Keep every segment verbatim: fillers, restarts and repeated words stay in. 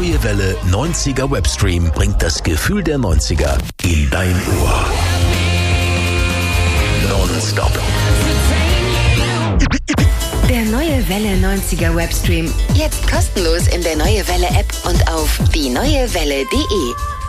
Neue Welle neunziger Webstream bringt das Gefühl der neunziger in dein Ohr. Nonstop. Der Neue Welle neunziger Webstream. Jetzt kostenlos in der Neue Welle App und auf die neue welle punkt de.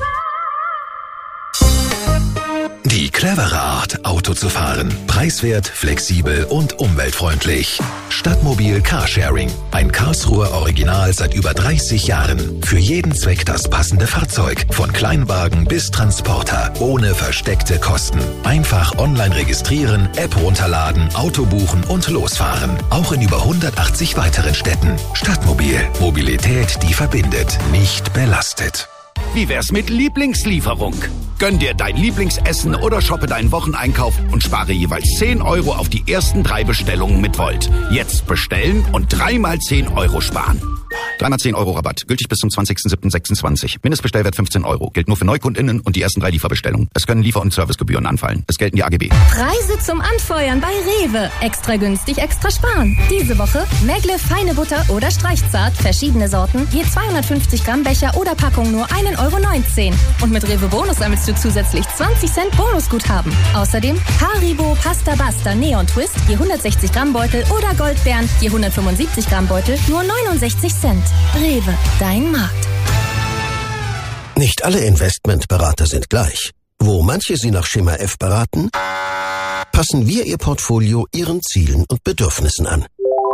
Die clevere Art, Auto zu fahren. Preiswert, flexibel und umweltfreundlich. Stadtmobil Carsharing. Ein Karlsruher Original seit über dreißig Jahren. Für jeden Zweck das passende Fahrzeug. Von Kleinwagen bis Transporter. Ohne versteckte Kosten. Einfach online registrieren, App runterladen, Auto buchen und losfahren. Auch in über hundertachtzig weiteren Städten. Stadtmobil. Mobilität, die verbindet. Nicht belastet. Wie wär's mit Lieblingslieferung? Gönn dir dein Lieblingsessen oder shoppe deinen Wocheneinkauf und spare jeweils zehn Euro auf die ersten drei Bestellungen mit Volt. Jetzt bestellen und dreimal zehn Euro sparen. Dreimal zehn Euro Rabatt. Gültig bis zum zwanzigsten siebten sechsundzwanzig. Mindestbestellwert fünfzehn Euro. Gilt nur für NeukundInnen und die ersten drei Lieferbestellungen. Es können Liefer- und Servicegebühren anfallen. Es gelten die A G B. Preise zum Anfeuern bei Rewe. Extra günstig, extra sparen. Diese Woche Megle feine Butter oder Streichzart. Verschiedene Sorten. Je zweihundertfünfzig Gramm Becher oder Packung nur ein Euro neunzehn. Und mit Rewe Bonus sammelst du zusätzlich zwanzig Cent Bonusguthaben. Außerdem Haribo Pasta Basta Neon Twist. Je hundertsechzig Gramm Beutel oder Goldbeeren. Je hundertfünfundsiebzig Gramm Beutel nur neunundsechzig Cent. Rewe, dein Markt. Nicht alle Investmentberater sind gleich. Wo manche Sie nach Schema F beraten, passen wir Ihr Portfolio Ihren Zielen und Bedürfnissen an.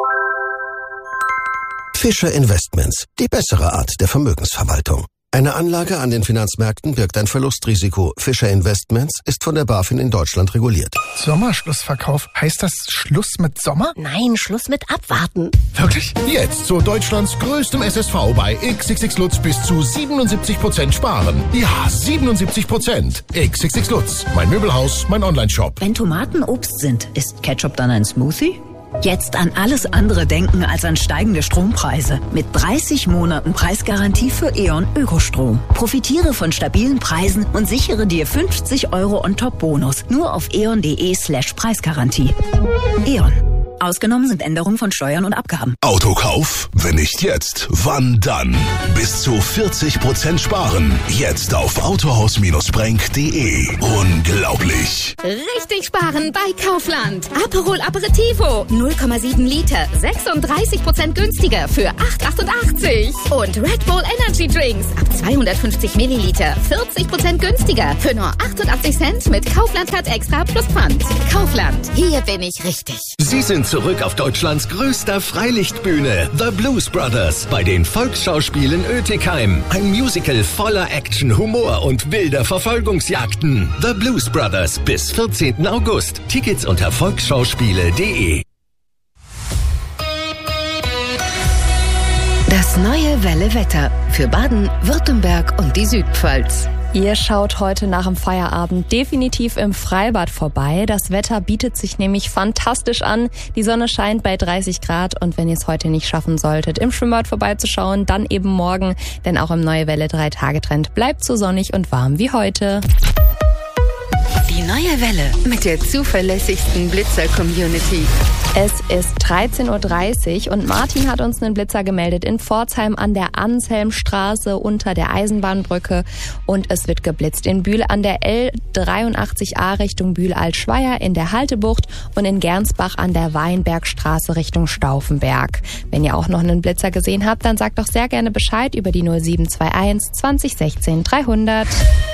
Fischer Investments, die bessere Art der Vermögensverwaltung. Eine Anlage an den Finanzmärkten birgt ein Verlustrisiko. Fischer Investments ist von der BaFin in Deutschland reguliert. Sommerschlussverkauf. Heißt das Schluss mit Sommer? Nein, Schluss mit Abwarten. Wirklich? Jetzt zu Deutschlands größtem S S V bei X X X Lutz bis zu siebenundsiebzig Prozent sparen. Ja, siebenundsiebzig Prozent. X X X Lutz. Mein Möbelhaus, mein Online-Shop. Wenn Tomaten Obst sind, ist Ketchup dann ein Smoothie? Jetzt an alles andere denken als an steigende Strompreise. Mit dreißig Monaten Preisgarantie für E.ON Ökostrom. Profitiere von stabilen Preisen und sichere dir fünfzig Euro On-Top-Bonus. Nur auf eon.de slash Preisgarantie. E.ON. Ausgenommen sind Änderungen von Steuern und Abgaben. Autokauf? Wenn nicht jetzt, wann dann? Bis zu vierzig Prozent sparen. Jetzt auf autohaus Brenk punkt de. Unglaublich. Richtig sparen bei Kaufland. Aperol Aperitivo. null Komma sieben Liter. sechsunddreißig Prozent günstiger für acht achtundachtzig. Und Red Bull Energy Drinks. Ab zweihundertfünfzig Milliliter. vierzig Prozent günstiger. Für nur achtundachtzig Cent mit Kaufland Card Extra plus Pfand. Kaufland. Hier bin ich richtig. Sie sind zurück auf Deutschlands größter Freilichtbühne, The Blues Brothers, bei den Volksschauspielen Oetikheim. Ein Musical voller Action, Humor und wilder Verfolgungsjagden. The Blues Brothers bis vierzehnten August. Tickets unter volksschauspiele punkt de. Das Neue Welle Wetter für Baden, Württemberg und die Südpfalz. Ihr schaut heute nach dem Feierabend definitiv im Freibad vorbei. Das Wetter bietet sich nämlich fantastisch an. Die Sonne scheint bei dreißig Grad und wenn ihr es heute nicht schaffen solltet, im Schwimmbad vorbeizuschauen, dann eben morgen. Denn auch im Neue Welle drei Tage Trend bleibt so sonnig und warm wie heute. Die Neue Welle mit der zuverlässigsten Blitzer-Community. Es ist dreizehn Uhr dreißig und Martin hat uns einen Blitzer gemeldet in Pforzheim an der Anshelmstraße unter der Eisenbahnbrücke und es wird geblitzt in Bühl an der L dreiundachtzig A Richtung Bühl-Altschweier in der Haltebucht und in Gernsbach an der Weinbergstraße Richtung Stauffenberg. Wenn ihr auch noch einen Blitzer gesehen habt, dann sagt doch sehr gerne Bescheid über die null sieben zwei eins zwanzig sechzehn dreihundert.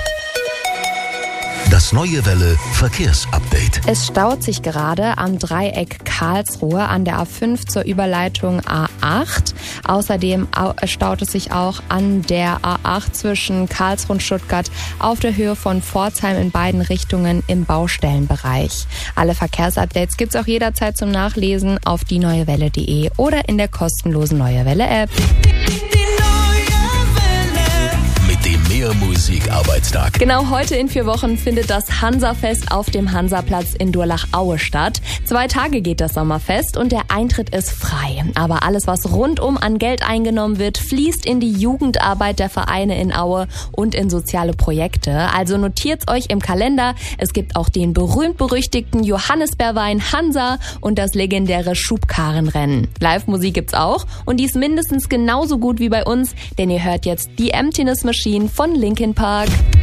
Das Neue Welle Verkehrsupdate. Es staut sich gerade am Dreieck Karlsruhe an der A fünf zur Überleitung A acht. Außerdem staut es sich auch an der A acht zwischen Karlsruhe und Stuttgart auf der Höhe von Pforzheim in beiden Richtungen im Baustellenbereich. Alle Verkehrsupdates gibt's auch jederzeit zum Nachlesen auf die neue welle punkt de oder in der kostenlosen Neue Welle App. Mit dem Ihr Musikarbeitstag. Genau heute in vier Wochen findet das Hansafest auf dem Hansaplatz in Durlach-Aue statt. Zwei Tage geht das Sommerfest und der Eintritt ist frei. Aber alles, was rundum an Geld eingenommen wird, fließt in die Jugendarbeit der Vereine in Aue und in soziale Projekte. Also notiert's euch im Kalender. Es gibt auch den berühmt-berüchtigten Johannisbeerwein Hansa und das legendäre Schubkarrenrennen. Live-Musik gibt's auch und die ist mindestens genauso gut wie bei uns, denn ihr hört jetzt die Emptiness Machine von Linkin Park.